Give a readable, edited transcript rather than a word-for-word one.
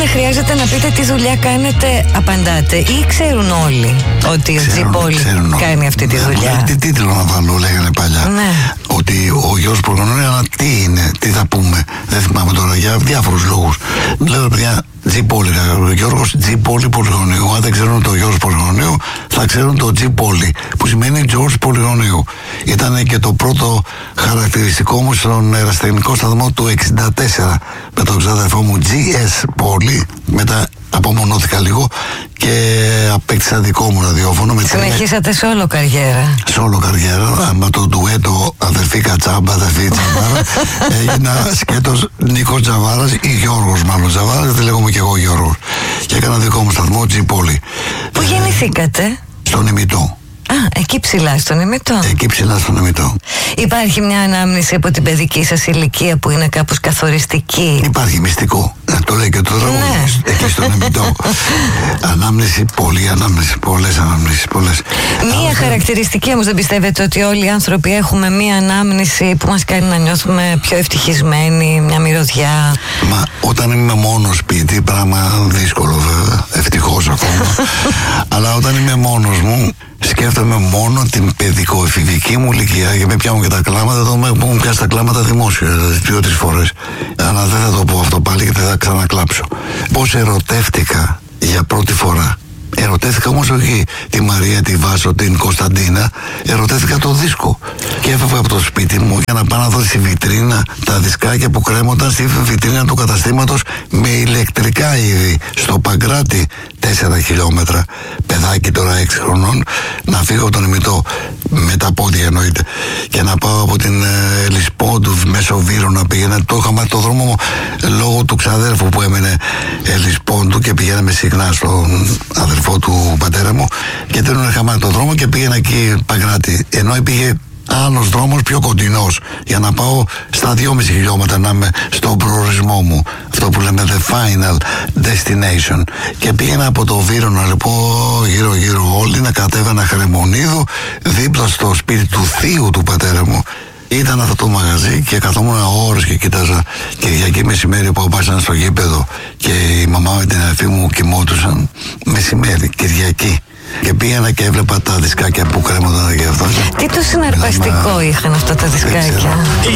χρειάζεται να πείτε τι δουλειά κάνετε, απαντάτε, ή ξέρουν όλοι ότι ο Τζιπόλη κάνει αυτή τη δουλειά? Τι τίτλο να βάλω, λέγανε παλιά. Ναι. Ότι ο Γιώργος Πολυγωνίου, αλλά τι είναι, τι θα πούμε, δεν θυμάμαι τώρα, για διάφορους λόγους. Λέω, παιδιά, Τζιπόλη, ο Γιώργος Τζιπόλη Πολυγωνίου. Αν δεν ξέρουν το Γιώργος Πολυγωνίου, θα ξέρουν το Τζιπόλη, που σημαίνει Γιώργος Πολυγωνίου. Ήταν και το πρώτο χαρακτηριστικό μου στον ερασιτεχνικό σταθμό του 64 με τον ξάδερφό μου GS Πόλη. Μετά απομονώθηκα λίγο και απέκτησα δικό μου ραδιόφωνο. Συνεχίσατε σόλο καριέρα. Σόλο καριέρα, με το ντουέτο αδερφή Κατσάμπα, αδερφή Τζαβάρα. Έγινα σκέτος Νίκος Τζαβάρας ή Γιώργος μάλλον Τζαβάρας, δεν λέγομαι και εγώ Γιώργος. Και έκανα δικό μου σταθμό Τζιπόλη. Πού γεννηθήκατε? Στον Ημιτό. Α, εκεί ψηλά στον Ημιτό. Εκεί ψηλά στον Ημιτό. Υπάρχει μια ανάμνηση από την παιδική σας ηλικία που είναι κάπως καθοριστική? Υπάρχει μυστικό. Το λέει και το τραγούδι. Ναι. Εκεί στον Ημιτό. Ανάμνηση, πολλές ανάμνησεις, πολλές. Μία χαρακτηριστική όμως, δεν πιστεύετε ότι όλοι οι άνθρωποι έχουμε μία ανάμνηση που μας κάνει να νιώθουμε πιο ευτυχισμένοι, μια μυρωδιά? Μα όταν είμαι μόνος σπίτι, πράγμα δύσκολο βέβαια, ευτυχώς ακόμα. Αλλά όταν είμαι μόνος μου, σκέφτομαι μόνο την παιδικοεφηβική μου ηλικία και με πιάνουν και τα κλάματα. Εδώ με έχουν πιάσει τα κλάματα δημόσια 2-3 φορές. Αλλά δεν θα το πω αυτό πάλι και δεν θα ξανακλάψω. Πώς ερωτεύτηκα για πρώτη φορά. Ερωτεύτηκα όμως όχι τη Μαρία, τη Βάσο, την Κωνσταντίνα. Ερωτεύτηκα το δίσκο. Και έφευγα από το σπίτι μου για να πάω να δω στη βιτρίνα τα δισκάκια που κρέμονταν στη βιτρίνα του καταστήματος με ηλεκτρικά είδη. Στο Παγκράτη, 4 χιλιόμετρα. Παιδάκι τώρα 6 χρονών. Να φύγω από τον Ημιτό, με τα πόδια εννοείται. Και να πάω από την Ελισπόντου μέσω Βύρωνα. Πήγαινα, το είχαμε το δρόμο μου λόγω του ξαδέρφου που έμενε Ελισπόντου και πηγαίναμε συχνά στον αδερφό του πατέρα μου και δεν είχαμε το δρόμο και πήγαινα εκεί Παγκράτη, ενώ πήγε άλλος δρόμος πιο κοντινός για να πάω στα 2,5 χιλιόμετρα να είμαι στον προορισμό μου, αυτό που λέμε the final destination. Και πήγαινα από το Βύρωνα λοιπόν γύρω όλοι να κατέβαινα Χρεμονίδου δίπλα στο σπίτι του θείου του πατέρα μου. Ήταν αυτό το μαγαζί και καθόμουν ώρες και κοίταζα Κυριακή μεσημέρι που πάσαν στο γήπεδο και η μαμά με την αδερφή μου κοιμόντουσαν μεσημέρι, Κυριακή. Και πήγαινα και έβλεπα τα δισκάκια που κρέμονταν και αυτό. Τι το συναρπαστικό είχαν αυτά τα δισκάκια?